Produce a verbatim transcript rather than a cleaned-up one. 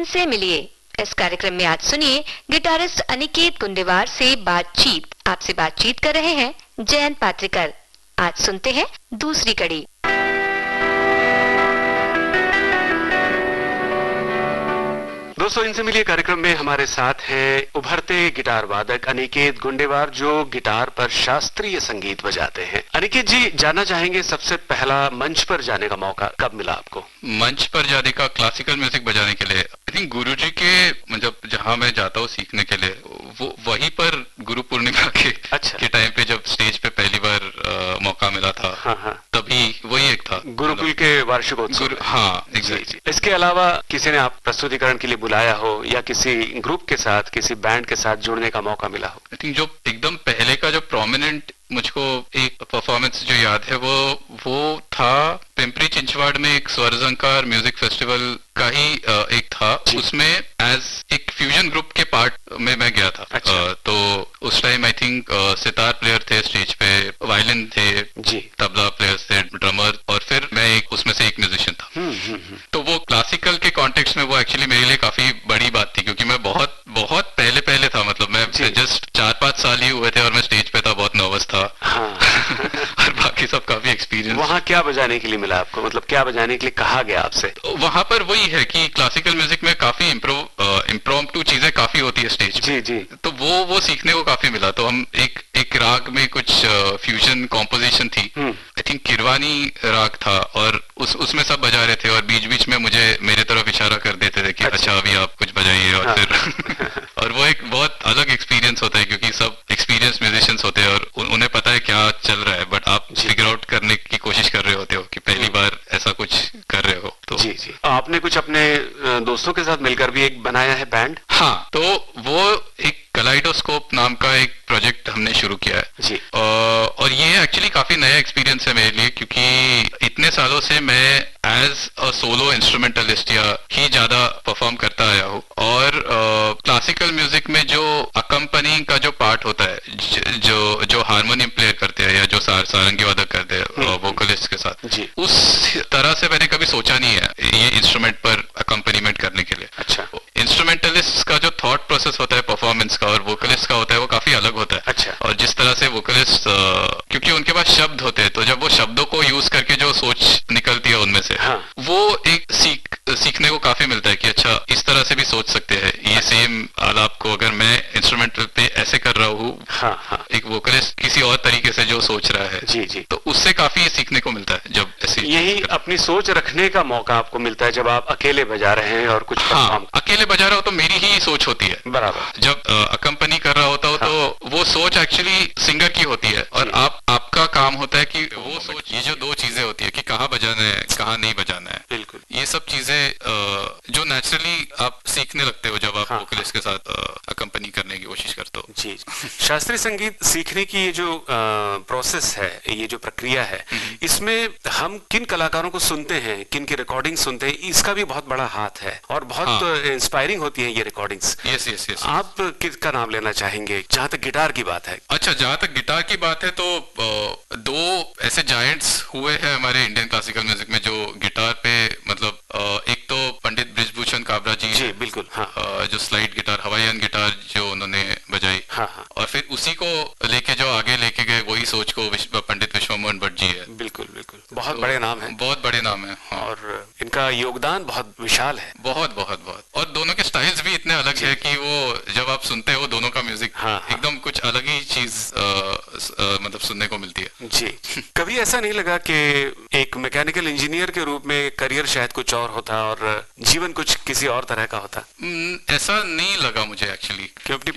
इनसे मिलिए। इस कार्यक्रम में आज सुनिए गिटारिस्ट अनिकेत गुंडेवार से बातचीत। आपसे बातचीत कर रहे हैं जयंत पात्रिकर। आज सुनते हैं दूसरी कड़ी। दोस्तों, इनसे मिलिए कार्यक्रम में हमारे साथ हैं उभरते गिटार वादक अनिकेत गुंडेवार, जो गिटार पर शास्त्रीय संगीत बजाते हैं। अनिकेत जी, जानना चाहेंगे सबसे पहला मंच पर जाने का मौका कब मिला आपको? मंच पर जाने का क्लासिकल म्यूजिक बजाने के लिए आई थिंक गुरुजी के, मतलब जहाँ मैं जाता हूँ सीखने के लिए, वो वहीं पर गुरु पूर्णिमा के अच्छा। के टाइम पे जब स्टेज पे पहली बार आ, मौका मिला था। हाँ हाँ। तभी वही एक था, गुरुकुल के वार्षिकोत्सव। हाँ एग्जैक्टली। इसके अलावा किसी ने आप प्रस्तुतिकरण के लिए बुलाया हो या किसी ग्रुप के साथ, किसी बैंड के साथ जुड़ने का मौका मिला हो? आई थिंक जो एकदम पहले का जो प्रोमिनेंट मुझको एक परफॉर्मेंस जो याद है वो वो था पिंपरी चिंचवाड़ में एक स्वरझंकार म्यूजिक फेस्टिवल का ही एक था। उसमें एज एक फ्यूजन ग्रुप के पार्ट में मैं गया था। अच्छा। uh, तो उस time I think sitar player थे स्टेज पे, वायलिन थे जी, तबला प्लेयर्स थे, ड्रमर, और फिर मैं एक उसमें से एक म्यूजिशियन था। हुँ, हुँ, हुँ. तो वो क्लासिकल के कॉन्टेक्स्ट में वो एक्चुअली मेरे लिए काफी बड़ी बात थी, क्योंकि मैं बहुत बहुत पहले पहले था, मतलब मैं जस्ट चार पांच साल ही हुए थे और मैं स्टेज पे था, बहुत नर्वस था। हाँ। और बाकी सब काफी एक्सपीरियंस। वहाँ क्या बजाने के लिए मिला आपको, मतलब क्या बजाने के लिए कहा गया आपसे? वहाँ पर वही है कि क्लासिकल म्यूजिक में काफी इम्प्रोव इम्प्रोम्प्टू चीजें काफी होती है स्टेज पे। जी जी। तो वो वो सीखने को काफी मिला। तो हम एक एक राग में कुछ फ्यूजन कॉम्पोजिशन थी, आई थिंक किरवानी राग था, और उस उसमें सब बजा रहे थे और बीच बीच में मुझे मेरे तरफ इशारा कर देते थे कि अच्छा, अच्छा अभी आप कुछ बजाइए। और हाँ। फिर और वो एक बहुत अलग एक्सपीरियंस होता है, क्योंकि सब एक्सपीरियंस म्यूजिशियंस होते हैं और उन्हें पता है क्या चल रहा है, बट आप फिगर आउट करने की कोशिश कर रहे होते हो कि पहली बार ऐसा कुछ कर रहे हो। तो जी जी। आपने कुछ अपने दोस्तों के साथ मिलकर भी एक बनाया है बैंड? हाँ, तो वो एक कलाइडोस्कोप नाम का एक प्रोजेक्ट हमने शुरू किया है जी। और ये एक्चुअली काफी नया एक्सपीरियंस है मेरे लिए, क्योंकि इतने सालों से मैं एज अ सोलो इंस्ट्रूमेंटलिस्ट या ही ज्यादा परफॉर्म करता आया हूँ, और क्लासिकल म्यूजिक में जो अकम्पनिंग का जो पार्ट होता है, ज, जो जो हारमोनियम प्लेयर करते हैं या जो सार, सारंगी वादक करते हैं वोकलिस्ट के साथ जी, उस तरह से मैंने कभी सोचा नहीं है ये इंस्ट्रूमेंट पर अकम्पनीमेंट करने के लिए। अच्छा। इंस्ट्रूमेंटलिस्ट का जो थॉट प्रोसेस होता है परफॉर्मेंस का और वोकलिस्ट का होता है वो काफी अलग होता है। अच्छा। और जिस तरह से वोकलिस्ट, क्योंकि उनके पास शब्द होते हैं, तो जब वो शब्दों को यूज करके जो सोच निकलती है उनमें से, हाँ। वो एक सीख सीखने को काफी मिलता है कि अच्छा इस तरह से भी सोच सकते हैं। ये सेम आलाप को अगर मैं इंस्ट्रूमेंटल पे ऐसे कर रहा हूँ, हाँ, हाँ। एक वोकलिस्ट किसी और तरीके से जो सोच रहा है, जी जी, तो उससे काफी सीखने को मिलता है। जब ऐसी यही अपनी सोच रखने का मौका आपको मिलता है जब आप अकेले बजा रहे हैं और कुछ हाँ, अकेले बजा रहा हो तो मेरी ही सोच होती है। बराबर। जब अकम्पनी कर रहा होता हो हाँ। तो वो सोच एक्चुअली सिंगर की होती है, और आप आपका काम होता है कि वो सोच, ये जो दो चीजें होती है कि कहाँ बजाना है, कहाँ नहीं बजाना है, बिल्कुल, ये सब चीजें जो नेचुरली आप सीखने लगते हो जब आप हाँ, वोकलिस्ट के साथ अकम्पनी करने की कोशिश करते हो। जी। शास्त्रीय संगीत सीखने की ये जो प्रोसेस है, ये जो प्रक्रिया है, इसमें हम किन कलाकारों को सुनते हैं, किन की रिकॉर्डिंग सुनते हैं, इसका भी बहुत बड़ा हाथ है और बहुत हाँ। इंस्पायरिंग होती है ये रिकॉर्डिंग्स। Yes yes yes. आप किसका नाम लेना चाहेंगे जहां तक गिटार की बात है? अच्छा, जहां तक गिटार की बात है तो दो ऐसे जायंट्स हुए हैं हमारे इंडियन क्लासिकल म्यूजिक में जो गिटार पे, मतलब एक तो पंडित बृजभूषण काबरा जी, जी बिल्कुल, हाँ। जो स्लाइड गिटार, हवाईयन गिटार जो उन्होंने बजाई, हाँ हाँ। और फिर उसी को लेके जो आगे लेके गए वही सोच को विश्व, पंडित विश्वमोहन भट्ट जी है। बिल्कुल बिल्कुल, बहुत तो बड़े नाम है, बहुत बड़े नाम है हाँ। और इनका योगदान बहुत विशाल है, बहुत बहुत बहुत। और दोनों के स्टाइल्स भी इतने अलग है कि वो जब आप सुनते हो दोनों का म्यूजिक, हाँ, एकदम हाँ। कुछ अलग ही चीज मतलब सुनने को मिलती है। जी। कभी ऐसा नहीं लगा कि एक मैकेनिकल इंजीनियर के रूप में करियर शायद कुछ और होता और जीवन कुछ किसी और तरह का होता? ऐसा नहीं लगा मुझे एक्चुअली, कि अपनी